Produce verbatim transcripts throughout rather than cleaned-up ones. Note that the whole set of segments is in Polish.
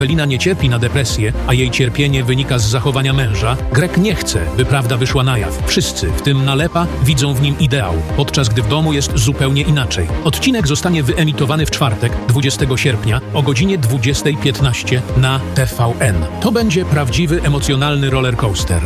Ewelina nie cierpi na depresję, a jej cierpienie wynika z zachowania męża, Greg nie chce, by prawda wyszła na jaw. Wszyscy, w tym Nalepa, widzą w nim ideał, podczas gdy w domu jest zupełnie inaczej. Odcinek zostanie wyemitowany w czwartek, dwudziestego sierpnia o godzinie dwudziestej piętnaście na T V N. To będzie prawdziwy, emocjonalny rollercoaster.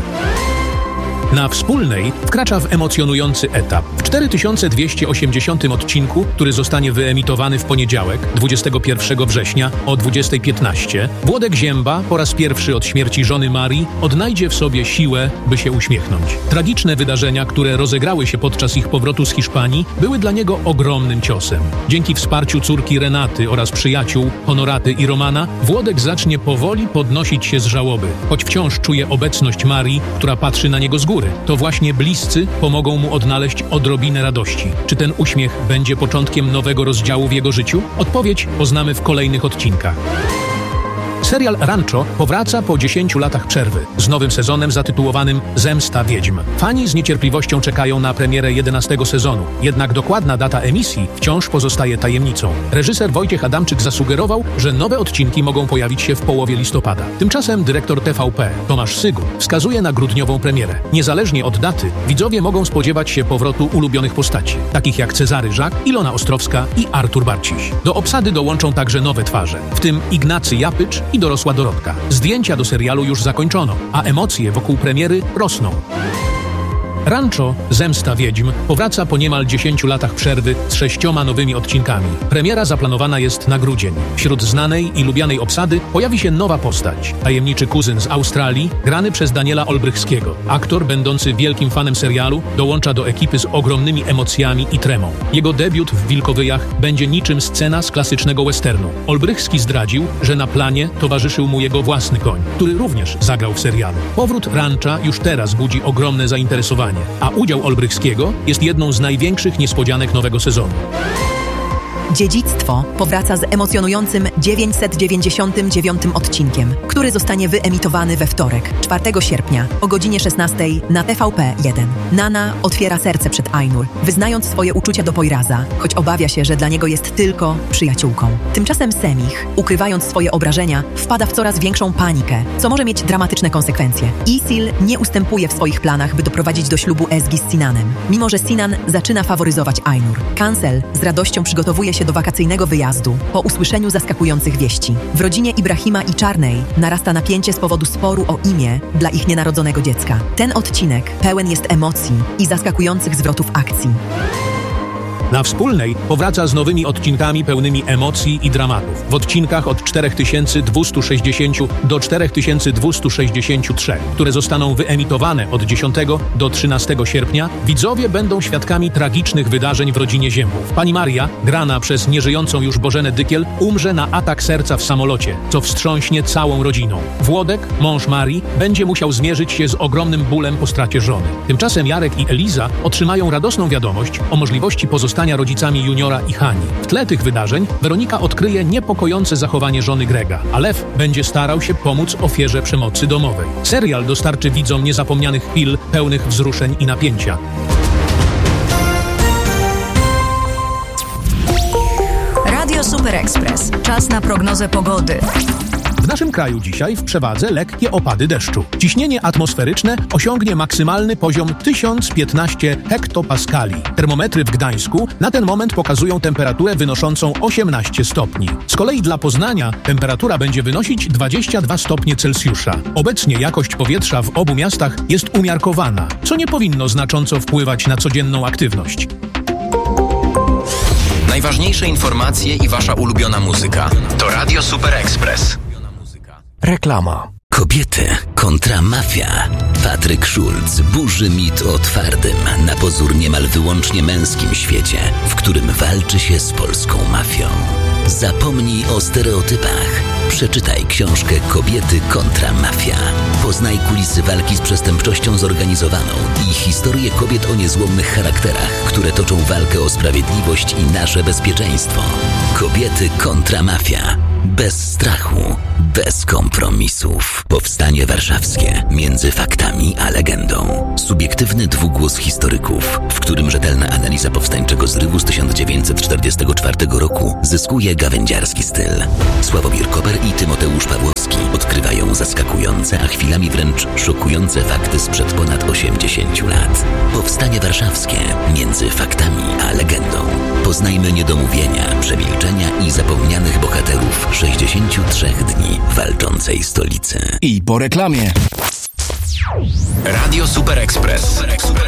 Na Wspólnej wkracza w emocjonujący etap. W cztery tysiące dwieście osiemdziesiątym odcinku, który zostanie wyemitowany w poniedziałek, dwudziestego pierwszego września o dwudziestej piętnaście, Włodek Zięba po raz pierwszy od śmierci żony Marii odnajdzie w sobie siłę, by się uśmiechnąć. Tragiczne wydarzenia, które rozegrały się podczas ich powrotu z Hiszpanii, były dla niego ogromnym ciosem. Dzięki wsparciu córki Renaty oraz przyjaciół Honoraty i Romana, Włodek zacznie powoli podnosić się z żałoby, choć wciąż czuje obecność Marii, która patrzy na niego z góry. To właśnie bliscy pomogą mu odnaleźć odrobinę radości. Czy ten uśmiech będzie początkiem nowego rozdziału w jego życiu? Odpowiedź poznamy w kolejnych odcinkach. Serial Rancho powraca po dziesięciu latach przerwy z nowym sezonem zatytułowanym Zemsta Wiedźm. Fani z niecierpliwością czekają na premierę jedenastego sezonu, jednak dokładna data emisji wciąż pozostaje tajemnicą. Reżyser Wojciech Adamczyk zasugerował, że nowe odcinki mogą pojawić się w połowie listopada. Tymczasem dyrektor T V P Tomasz Sygun wskazuje na grudniową premierę. Niezależnie od daty, widzowie mogą spodziewać się powrotu ulubionych postaci, takich jak Cezary Żak, Ilona Ostrowska i Artur Barciś. Do obsady dołączą także nowe twarze, w tym Ignacy Japycz i dorosła Dorotka. Zdjęcia do serialu już zakończono, a emocje wokół premiery rosną. Rancho Zemsta Wiedźm powraca po niemal dziesięciu latach przerwy z sześcioma nowymi odcinkami. Premiera zaplanowana jest na grudzień. Wśród znanej i lubianej obsady pojawi się nowa postać. Tajemniczy kuzyn z Australii, grany przez Daniela Olbrychskiego. Aktor, będący wielkim fanem serialu, dołącza do ekipy z ogromnymi emocjami i tremą. Jego debiut w Wilkowyjach będzie niczym scena z klasycznego westernu. Olbrychski zdradził, że na planie towarzyszył mu jego własny koń, który również zagrał w serialu. Powrót Rancha już teraz budzi ogromne zainteresowanie, a udział Olbrychskiego jest jedną z największych niespodzianek nowego sezonu. Dziedzictwo powraca z emocjonującym dziewięćset dziewięćdziesiątym dziewiątym odcinkiem, który zostanie wyemitowany we wtorek, czwartego sierpnia o godzinie szesnastej na T V P jeden. Nana otwiera serce przed Ainur, wyznając swoje uczucia do Poiraza, choć obawia się, że dla niego jest tylko przyjaciółką. Tymczasem Semich, ukrywając swoje obrażenia, wpada w coraz większą panikę, co może mieć dramatyczne konsekwencje. Isil nie ustępuje w swoich planach, by doprowadzić do ślubu Ezgi z Sinanem, mimo że Sinan zaczyna faworyzować Ainur. Kancel z radością przygotowuje się do wakacyjnego wyjazdu po usłyszeniu zaskakujących wieści. W rodzinie Ibrahima i Czarnej narasta napięcie z powodu sporu o imię dla ich nienarodzonego dziecka. Ten odcinek pełen jest emocji i zaskakujących zwrotów akcji. Na Wspólnej powraca z nowymi odcinkami pełnymi emocji i dramatów. W odcinkach od cztery tysiące dwieście sześćdziesiąt do cztery tysiące dwieście sześćdziesiąt trzy, które zostaną wyemitowane od dziesiątego do trzynastego sierpnia, widzowie będą świadkami tragicznych wydarzeń w rodzinie Ziębów. Pani Maria, grana przez nieżyjącą już Bożenę Dykiel, umrze na atak serca w samolocie, co wstrząśnie całą rodziną. Włodek, mąż Marii, będzie musiał zmierzyć się z ogromnym bólem po stracie żony. Tymczasem Jarek i Eliza otrzymają radosną wiadomość o możliwości pozostania rodzicami Juniora i Hani. W tle tych wydarzeń Weronika odkryje niepokojące zachowanie żony Grega, a Lew będzie starał się pomóc ofierze przemocy domowej. Serial dostarczy widzom niezapomnianych chwil pełnych wzruszeń i napięcia. Radio Super Express. Czas na prognozę pogody. W naszym kraju dzisiaj w przewadze lekkie opady deszczu. Ciśnienie atmosferyczne osiągnie maksymalny poziom tysiąc piętnaście hektopaskali. Termometry w Gdańsku na ten moment pokazują temperaturę wynoszącą osiemnaście stopni. Z kolei dla Poznania temperatura będzie wynosić dwadzieścia dwa stopnie Celsjusza. Obecnie jakość powietrza w obu miastach jest umiarkowana, co nie powinno znacząco wpływać na codzienną aktywność. Najważniejsze informacje i wasza ulubiona muzyka to Radio Super Express. Reklama. Kobiety kontra mafia. Patryk Schulz burzy mit o twardym, na pozór niemal wyłącznie męskim świecie, w którym walczy się z polską mafią. Zapomnij o stereotypach. Przeczytaj książkę Kobiety kontra mafia. Poznaj kulisy walki z przestępczością zorganizowaną i historię kobiet o niezłomnych charakterach, które toczą walkę o sprawiedliwość i nasze bezpieczeństwo. Kobiety kontra mafia. Bez strachu, bez kompromisów. Powstanie Warszawskie między faktami a legendą. Subiektywny dwugłos historyków, w którym rzetelna analiza powstańczego zrywu z tysiąc dziewięćset czterdziestego czwartego roku zyskuje gawędziarski styl. Sławomir Koper i Tymoteusz Pawłowski odkrywają zaskakujące, a chwilami wręcz szokujące fakty sprzed ponad osiemdziesięciu lat. Powstanie Warszawskie między faktami a legendą. Poznajmy niedomówienia, przemilczenia i zapomnianych bohaterów sześćdziesięciu trzech dni walczącej stolicy. I po reklamie. Radio Super Express.